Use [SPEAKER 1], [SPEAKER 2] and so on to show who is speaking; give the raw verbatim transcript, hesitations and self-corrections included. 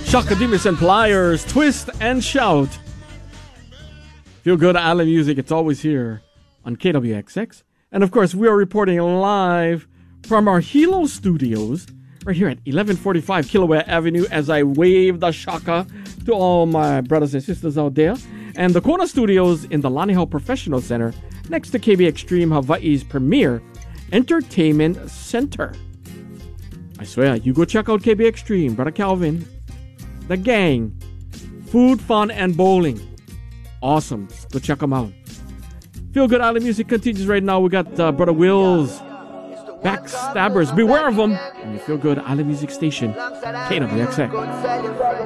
[SPEAKER 1] Shaka Demus and Pliers, Twist and Shout. Feel Good Island Music, it's always here on K W X X. And of course, we are reporting live from our Hilo studios, right here at eleven forty-five Kilauea Avenue, as I wave the shaka to all my brothers and sisters out there. And the Kona Studios in the Laniho Professional Center, next to K B Extreme Hawaii's premier entertainment center. I swear, you go check out K B Extreme, Brother Calvin, the gang, food, fun, and bowling. Awesome. Go check them out. Feel Good Island Music continues right now. We got uh, Brother Will's Backstabbers. Beware of them. And you Feel Good Island Music Station, K W X X.